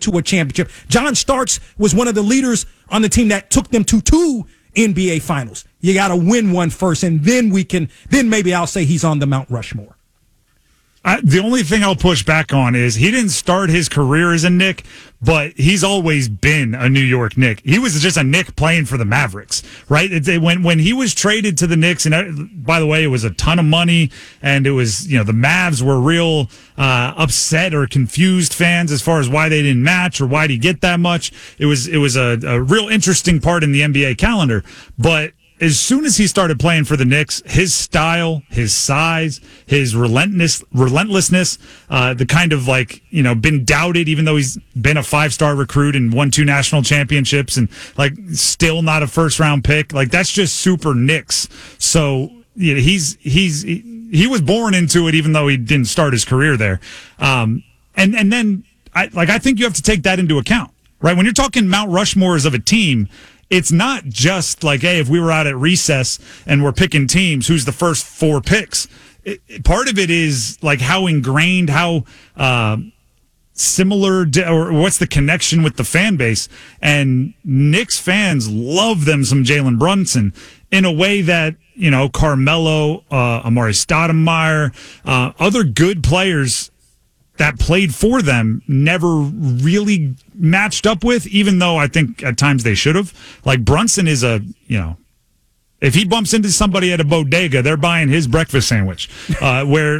to a championship. John Starks was one of the leaders on the team that took them to 2 NBA finals. You got to win one first, and then maybe I'll say he's on the Mount Rushmore. The only thing I'll push back on is he didn't start his career as a Knick, but he's always been a New York Knick. He was just a Knick playing for the Mavericks, right? When he was traded to the Knicks, and by the way, it was a ton of money, and it was, the Mavs were real upset or confused fans as far as why they didn't match or why did he get that much. It was a real interesting part in the NBA calendar, but as soon as he started playing for the Knicks, his style, his size, his relentlessness, the kind of been doubted, even though he's been a 5-star recruit and won 2 national championships and still not a first-round pick. That's just super Knicks. So he was born into it, even though he didn't start his career there. And then I think you have to take that into account, right? When you're talking Mount Rushmores of a team, it's not just hey, if we were out at recess and we're picking teams, who's the first 4 picks? Part of it is how ingrained, how similar, or what's the connection with the fan base. And Knicks fans love them some Jalen Brunson in a way that, Carmelo, Amari Stoudemire, other good players that played for them never really matched up with, even though I think at times they should have. Brunson is if he bumps into somebody at a bodega, they're buying his breakfast sandwich. Where,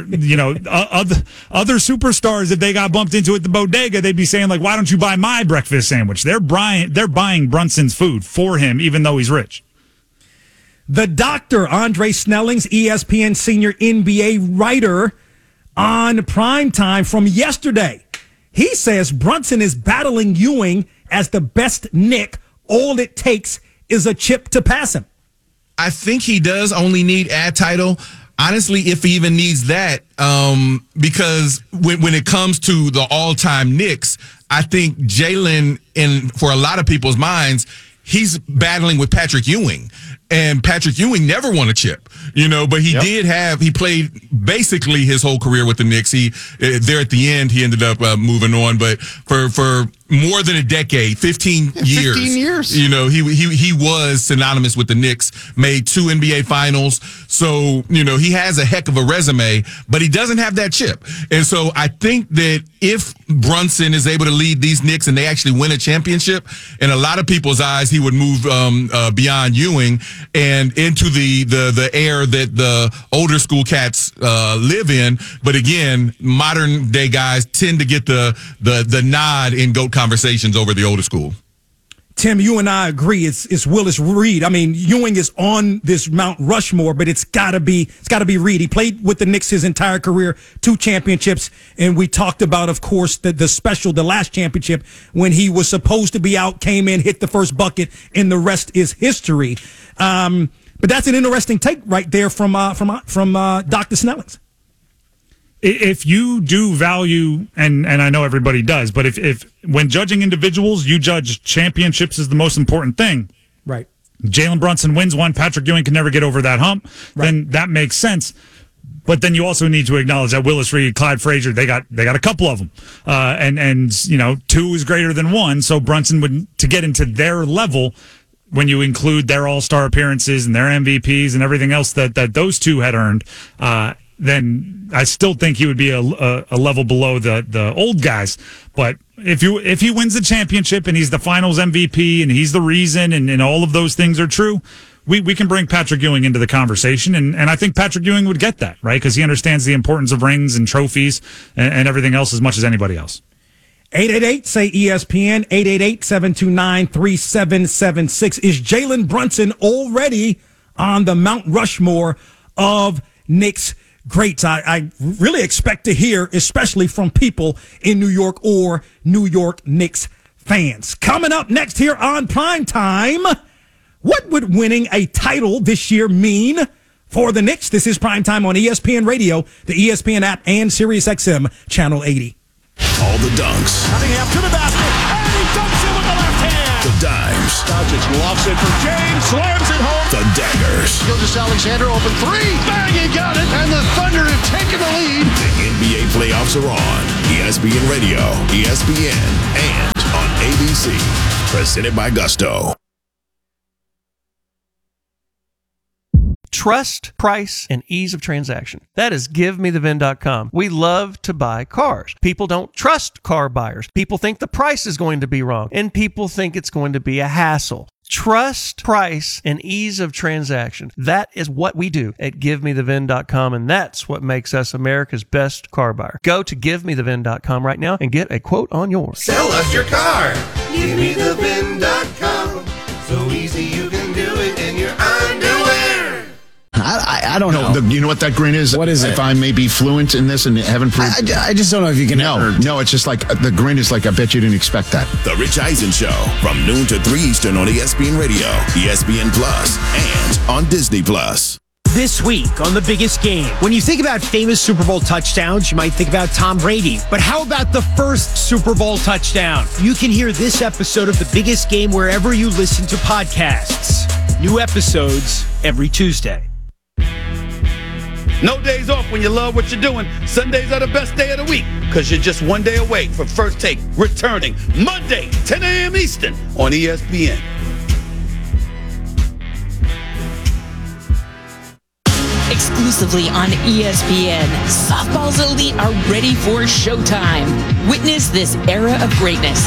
other superstars, if they got bumped into at the bodega, they'd be saying, why don't you buy my breakfast sandwich? They're buying Brunson's food for him, even though he's rich. The doctor, Andre Snellings, ESPN senior NBA writer, on Primetime from yesterday. He says Brunson is battling Ewing as the best Knick. All it takes is a chip to pass him. I think he does only need ad title. Honestly, if he even needs that, because when it comes to the all-time Knicks, I think Jalen, for a lot of people's minds, he's battling with Patrick Ewing. And Patrick Ewing never won a chip, but he played basically his whole career with the Knicks. There at the end, he ended up moving on. But for more than a decade, 15 years. 15 years. He was synonymous with the Knicks, made 2 NBA finals. So, he has a heck of a resume, but he doesn't have that chip. And so I think that if Brunson is able to lead these Knicks and they actually win a championship, in a lot of people's eyes, he would move beyond Ewing and into the era that the older school cats live in. But again, modern day guys tend to get the nod in GOAT conversations over the older school. Tim, you and I agree. It's Willis Reed. I mean, Ewing is on this Mount Rushmore, but it's gotta be Reed. He played with the Knicks his entire career, 2 championships, and we talked about, of course, the last championship when he was supposed to be out, came in, hit the first bucket, and the rest is history. But that's an interesting take right there from Dr. Snellings. If you do value, and I know everybody does, but if when judging individuals, you judge championships as the most important thing. Right. Jalen Brunson wins one, Patrick Ewing can never get over that hump, then that makes sense. But then you also need to acknowledge that Willis Reed, Clyde Frazier, they got a couple of them. And 2 is greater than 1, so Brunson would, to get into their level, when you include their all-star appearances and their MVPs and everything else that those 2 had earned, then I still think he would be a level below the old guys. But if he wins the championship and he's the finals MVP and he's the reason and all of those things are true, we can bring Patrick Ewing into the conversation. And I think Patrick Ewing would get that, right? Because he understands the importance of rings and trophies and everything else as much as anybody else. 888-SAY-ESPN, 888-729-3776. Is Jalen Brunson already on the Mount Rushmore of Knicks greats? I really expect to hear, especially from people in New York or New York Knicks fans. Coming up next here on Primetime, what would winning a title this year mean for the Knicks? This is Primetime on ESPN Radio, the ESPN app, and SiriusXM Channel 80. All the dunks. Cunningham to the basket, and he dunks it with the left hand. The dimes. Doncic lofts it for James, slams it home. The daggers. Gilgeous-Alexander open 3, bang, he got it, and the Thunder have taken the lead. The NBA playoffs are on. ESPN Radio, ESPN, and Presented by Gusto. Trust, price, and ease of transaction. That is GiveMeTheVin.com. We love to buy cars. People don't trust car buyers. People think the price is going to be wrong, and people think it's going to be a hassle. Trust, price, and ease of transaction. That is what we do at GiveMeTheVin.com, and that's what makes us America's best car buyer. Go to GiveMeTheVin.com right now and get a quote on yours. Sell us your car. GiveMeTheVin.com. So easy you can do it in your underwear. I don't know. You know what that grin is? What is it? If I may be fluent in this and heaven forbid. I just don't know if you can. No, it's just like the grin is like, I bet you didn't expect that. The Rich Eisen Show from noon to 3 Eastern on ESPN Radio, ESPN Plus, and on Disney Plus. This week on The Biggest Game, when you think about famous Super Bowl touchdowns, you might think about Tom Brady. But how about the first Super Bowl touchdown? You can hear this episode of The Biggest Game wherever you listen to podcasts. New episodes every Tuesday. No days off when you love what you're doing. Sundays are the best day of the week because you're just one day away from First Take returning Monday, 10 a.m. Eastern on ESPN. Exclusively on ESPN, softball's elite are ready for showtime. Witness this era of greatness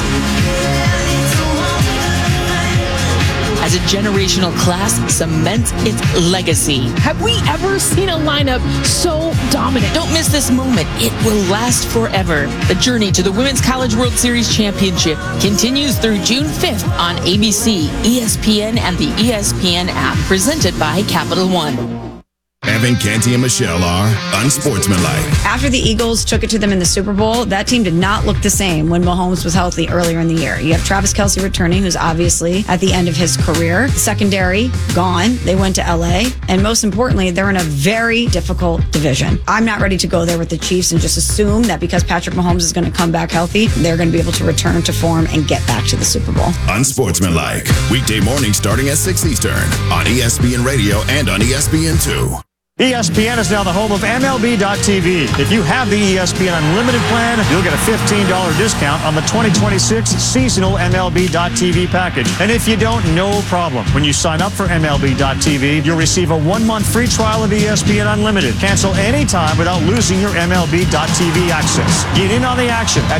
as a generational class cements its legacy. Have we ever seen a lineup so dominant? Don't miss this moment. It will last forever. The journey to the Women's College World Series Championship continues through June 5th on ABC, ESPN, and the ESPN app, presented by Capital One. Evan Canty and Michelle are unsportsmanlike. After the Eagles took it to them in the Super Bowl, that team did not look the same when Mahomes was healthy earlier in the year. You have Travis Kelce returning, who's obviously at the end of his career. Secondary, gone. They went to LA. And most importantly, they're in a very difficult division. I'm not ready to go there with the Chiefs and just assume that because Patrick Mahomes is going to come back healthy, they're going to be able to return to form and get back to the Super Bowl. Unsportsmanlike. Weekday mornings starting at 6 Eastern on ESPN Radio and on ESPN2. ESPN is now the home of MLB.tv. If you have the ESPN Unlimited plan, you'll get a $15 discount on the 2026 seasonal MLB.tv package. And if you don't, no problem. When you sign up for MLB.tv, you'll receive a 1-month free trial of ESPN Unlimited. Cancel anytime without losing your MLB.tv access. Get in on the action at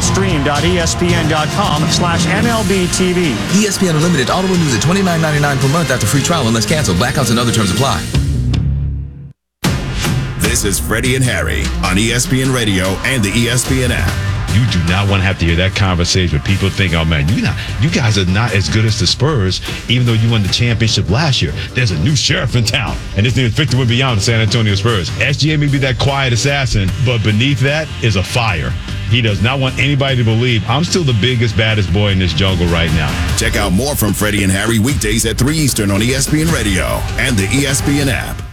stream.espn.com/MLBTV. ESPN Unlimited auto renews at $29.99 per month after free trial unless canceled. Blackouts and other terms apply. This is Freddie and Harry on ESPN Radio and the ESPN app. You do not want to have to hear that conversation where people think, oh man, you guys are not as good as the Spurs, even though you won the championship last year. There's a new sheriff in town, and his name is Victor Wembanyama, the San Antonio Spurs. SGA may be that quiet assassin, but beneath that is a fire. He does not want anybody to believe I'm still the biggest, baddest boy in this jungle right now. Check out more from Freddie and Harry weekdays at 3 Eastern on ESPN Radio and the ESPN app.